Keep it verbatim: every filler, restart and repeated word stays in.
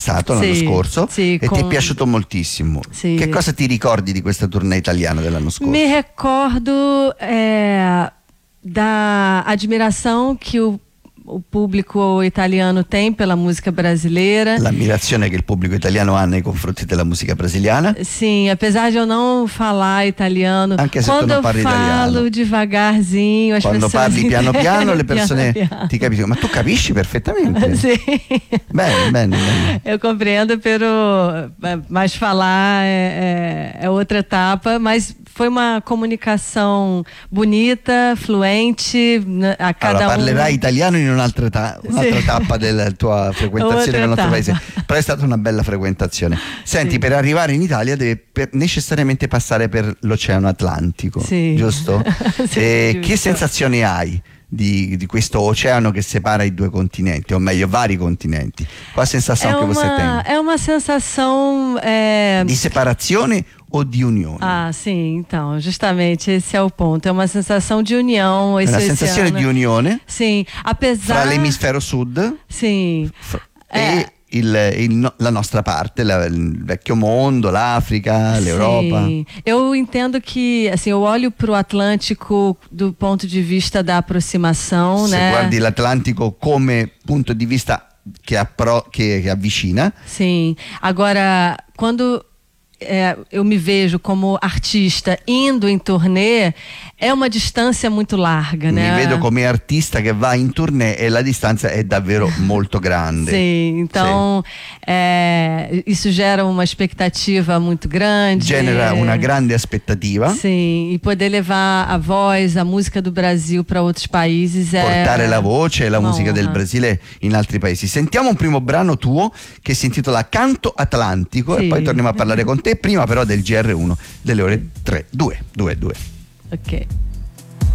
l'anno Sì, scorso sì, e con- ti è piaciuto moltissimo. Sì. Che cosa ti ricordi di questa tournée italiana dell'anno scorso? Me recordo é, da admiração que o, o público italiano tem pela música brasileira. L'ammirazione che il pubblico italiano ha nei confronti della musica brasiliana. Sim, apesar de eu não falar italiano, Anche se tu quando non eu parli falo italiano. devagarzinho, as Quando pessoas parli piano piano le persone Piano piano. ti capiscono, ma tu capisci perfettamente. Sim. Bene, bene, bene. Eu compreendo, pero, mas falar é, é, é outra etapa, mas foi uma comunicação bonita, fluente, né, a cada Allora, parlerai um. italiano in un'altra, ta- un'altra Sì. tappa della tua frequentazione Un'altra nel nostro tappa. paese, però è stata una bella frequentazione. Senti, Sì. per arrivare in Italia deve per- necessariamente passare per l'Oceano Atlantico, Sì. giusto? Sì, E giusto. che sensazioni hai di, di questo oceano che separa i due continenti, o meglio vari continenti? Qual a sensação É che você uma, tem? é uma sensação. É... Di separazione o di unione? Ah, sim, então, justamente esse é o ponto. É uma sensação de união. È Esse una sensazione oceano. di unione Sim, apesar. fra l'emisfero sud Sim. fra- Eh. e il- il no- la nostra parte, la- il vecchio mondo, l'Africa, l'Europa. Sim, eu entendo que, assim, eu olho para o Atlântico do ponto de vista da aproximação, Se né? guardi l'Atlantico come punto di vista che, appro- che- che avvicina, Sim. Agora, quando é, eu me vejo como artista indo em turnê, é uma distância muito larga, né? mi vedo come artista che va in tournée e la distanza è davvero molto grande. Sim, então é, isso gera uma expectativa muito grande. Genera una grande aspettativa. Sim, e poder levar a voz, a música do Brasil para outros países é Portare la voce e la uma musica del honra. Brasile in altri paesi. Sentiamo un primo brano tuo che si intitola Canto Atlantico Sì. e poi torniamo a parlare con te, prima però del G R uno delle ore tre, due, due, due. Ok.